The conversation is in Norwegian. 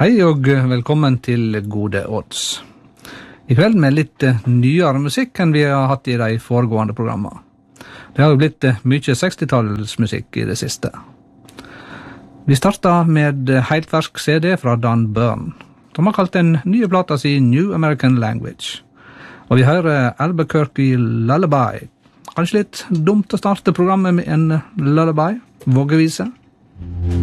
Hei og velkommen til Gode Odds. I kveld med litt nyere musikk enn vi har hatt i de foregående programmer. Det har jo blitt mye 60-tallsmusikk i det siste. Vi starter med helt fersk CD fra Dan Byrne. De har kalt den nye plata si New American Language. Og vi hører Albuquerque Lullaby. Kanskje litt dumt å starte programmet med en lullaby, vågevise.